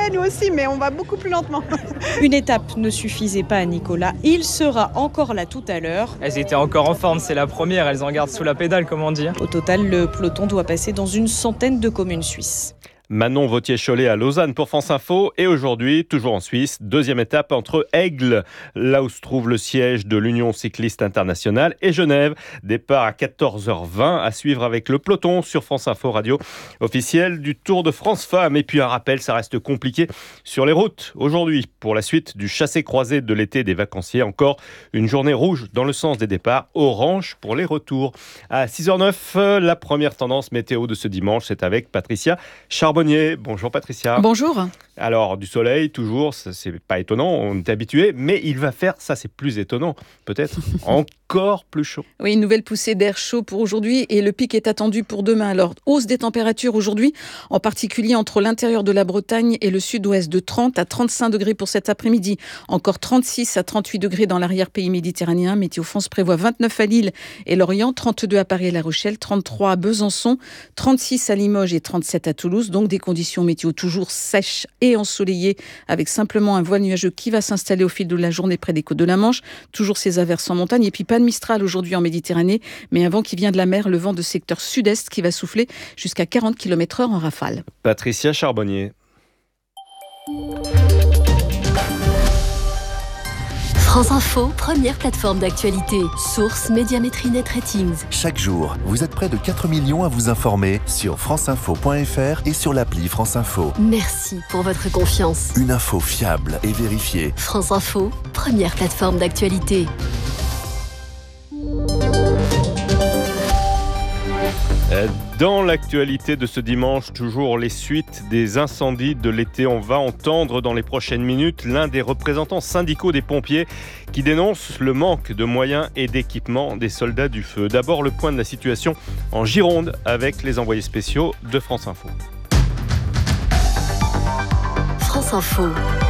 Ouais, nous aussi, mais on va beaucoup plus lentement. Une étape ne suffisait pas à Nicolas. Il sera encore là tout à l'heure. Elles étaient encore en forme, c'est la première. Elles en gardent sous la pédale, comme on dit. Au total, le peloton doit passer dans une centaine de communes suisses. Manon Vautier-Cholet à Lausanne pour France Info. Et aujourd'hui, toujours en Suisse, deuxième étape entre Aigle, là où se trouve le siège de l'Union cycliste internationale, et Genève. Départ à 14h20 à suivre avec le peloton sur France Info Radio officielle du Tour de France Femmes. Et puis un rappel, ça reste compliqué sur les routes. Aujourd'hui, pour la suite du chassé-croisé de l'été des vacanciers, encore une journée rouge dans le sens des départs, orange pour les retours. À 6h09, la première tendance météo de ce dimanche, c'est avec Patricia Charbonnier. Bonjour Patricia. Bonjour. Alors du soleil toujours, ça, c'est pas étonnant, on est habitué, mais il va faire, ça c'est plus étonnant, peut-être encore plus chaud. Oui, une nouvelle poussée d'air chaud pour aujourd'hui et le pic est attendu pour demain. Alors, hausse des températures aujourd'hui, en particulier entre l'intérieur de la Bretagne et le sud-ouest, de 30 à 35 degrés pour cet après-midi. Encore 36 à 38 degrés dans l'arrière-pays méditerranéen. Météo France prévoit 29 à Lille et Lorient, 32 à Paris et La Rochelle, 33 à Besançon, 36 à Limoges et 37 à Toulouse. Donc des conditions météo toujours sèches et ensoleillées, avec simplement un voile nuageux qui va s'installer au fil de la journée près des côtes de la Manche. Toujours ces averses en montagne et puis pas de Mistral aujourd'hui en Méditerranée, mais un vent qui vient de la mer, le vent de secteur sud-est qui va souffler jusqu'à 40 km/h en rafale. Patricia Charbonnier. France Info, première plateforme d'actualité. Source Médiamétrie Net Ratings. Chaque jour, vous êtes près de 4 millions à vous informer sur franceinfo.fr et sur l'appli France Info. Merci pour votre confiance. Une info fiable et vérifiée. France Info, première plateforme d'actualité. Dans l'actualité de ce dimanche, toujours les suites des incendies de l'été. On va entendre dans les prochaines minutes l'un des représentants syndicaux des pompiers qui dénonce le manque de moyens et d'équipements des soldats du feu. D'abord, le point de la situation en Gironde avec les envoyés spéciaux de France Info. France Info,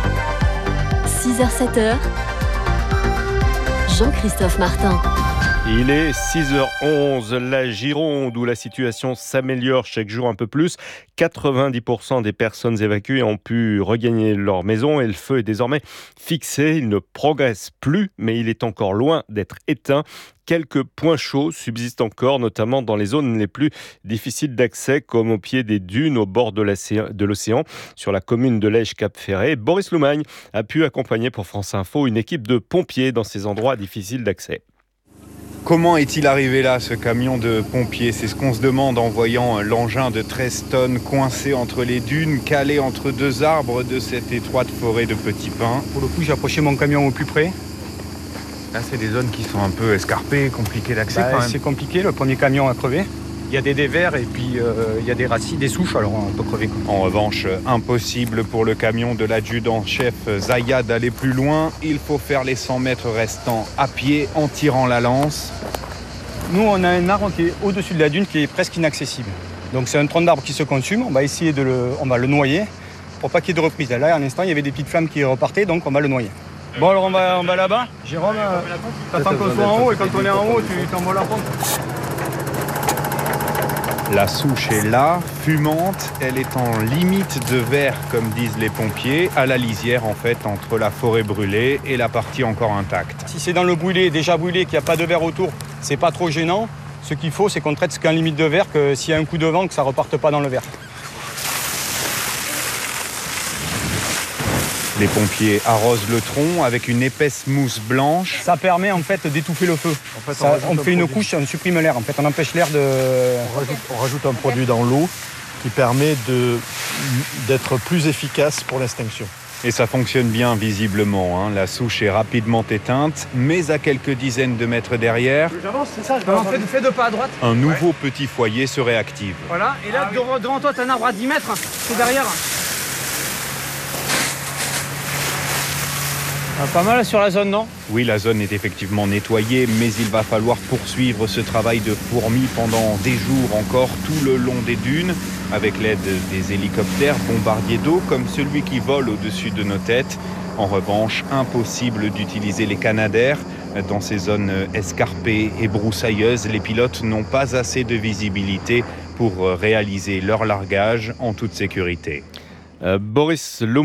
6h-7h, Jean-Christophe Martin. Il est 6h11, la Gironde où la situation s'améliore chaque jour un peu plus. 90% des personnes évacuées ont pu regagner leur maison et le feu est désormais fixé. Il ne progresse plus, mais il est encore loin d'être éteint. Quelques points chauds subsistent encore, notamment dans les zones les plus difficiles d'accès, comme au pied des dunes, au bord de l'océan, sur la commune de Lège-Cap-Ferré. Boris Loumagne a pu accompagner pour France Info une équipe de pompiers dans ces endroits difficiles d'accès. Comment est-il arrivé là, ce camion de pompiers ? C'est ce qu'on se demande en voyant l'engin de 13 tonnes coincé entre les dunes, calé entre deux arbres de cette étroite forêt de petits pins. Pour le coup, j'ai approché mon camion au plus près. Là, c'est des zones qui sont un peu escarpées, compliquées d'accès quand même. C'est compliqué, le premier camion a crevé. Il y a des dévers et puis il y a des racines, des souches, alors on peut crever. En revanche, impossible pour le camion de l'adjudant-chef Zaya d'aller plus loin. Il faut faire les 100 mètres restants à pied en tirant la lance. Nous, on a un arbre qui est au-dessus de la dune qui est presque inaccessible. Donc c'est un tronc d'arbre qui se consume, on va essayer on va le noyer pour pas qu'il y ait de reprise. Là, à l'instant, il y avait des petites flammes qui repartaient, donc on va le noyer. Bon, alors on va là-bas. Jérôme, t'attends qu'on soit en haut et quand on est en haut, tu t'envoies la pompe. La souche est là, fumante, elle est en limite de verre, comme disent les pompiers, à la lisière en fait, entre la forêt brûlée et la partie encore intacte. Si c'est dans le brûlé, déjà brûlé, qu'il n'y a pas de verre autour, c'est pas trop gênant. Ce qu'il faut, c'est qu'on traite ce qu'en limite de verre, que s'il y a un coup de vent, que ça reparte pas dans le verre. Les pompiers arrosent le tronc avec une épaisse mousse blanche. Ça permet en fait d'étouffer le feu. En fait, on fait une couche, on supprime l'air. En fait, on empêche l'air de... On rajoute un produit dans l'eau qui permet d'être plus efficace pour l'extinction. Et ça fonctionne bien visiblement. La souche est rapidement éteinte, mais à quelques dizaines de mètres derrière, j'avance, c'est ça. Fais deux pas à droite. Un nouveau petit foyer se réactive. Voilà, et là devant toi, tu as un arbre à 10 mètres. C'est derrière. Pas mal sur la zone, non ? Oui, la zone est effectivement nettoyée, mais il va falloir poursuivre ce travail de fourmi pendant des jours encore tout le long des dunes, avec l'aide des hélicoptères bombardiers d'eau comme celui qui vole au-dessus de nos têtes. En revanche, impossible d'utiliser les canadaires. Dans ces zones escarpées et broussailleuses, les pilotes n'ont pas assez de visibilité pour réaliser leur largage en toute sécurité. Boris Loumagne.